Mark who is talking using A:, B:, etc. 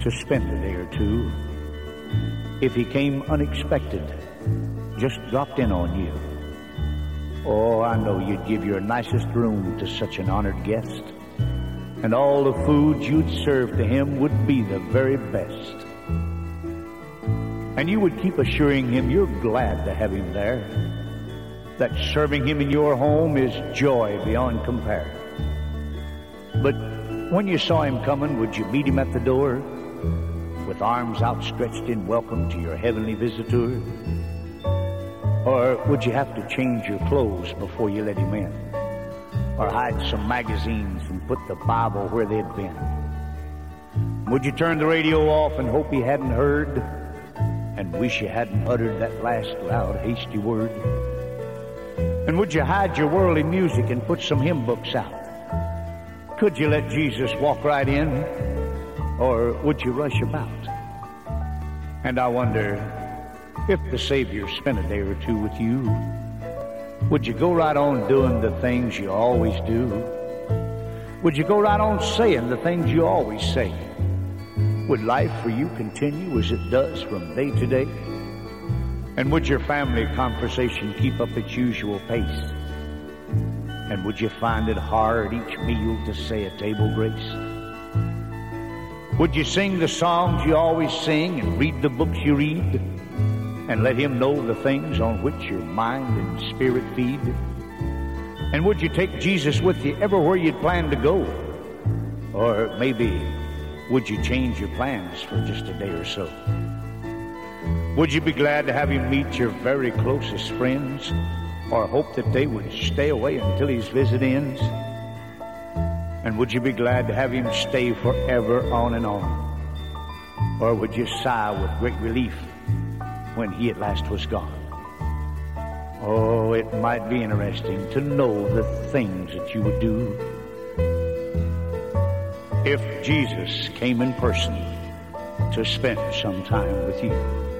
A: to spend a day or two. If he came unexpected, just dropped in on you, oh, I know you'd give your nicest room to such an honored guest, and all the food you'd serve to him would be the very best. And you would keep assuring him you're glad to have him there, that serving him in your home is joy beyond compare. But when you saw him coming, would you meet him at the door with arms outstretched in welcome to your heavenly visitor? Or would you have to change your clothes before you let him in? Or hide some magazines and put the Bible where they'd been? Would you turn the radio off and hope he hadn't heard, and wish you hadn't uttered that last loud, hasty word? And would you hide your worldly music and put some hymn books out? Could you let Jesus walk right in, or would you rush about? And I wonder, if the Savior spent a day or two with you, would you go right on doing the things you always do? Would you go right on saying the things you always say? Would life for you continue as it does from day to day? And would your family conversation keep up its usual pace? And would you find it hard each meal to say a table grace? Would you sing the songs you always sing and read the books you read, and let him know the things on which your mind and spirit feed? And would you take Jesus with you everywhere you'd plan to go? Or maybe would you change your plans for just a day or so? Would you be glad to have him meet your very closest friends, or hope that they would stay away until his visit ends? And would you be glad to have him stay forever on and on? Or would you sigh with great relief when he at last was gone? Oh, it might be interesting to know the things that you would do if Jesus came in person to spend some time with you.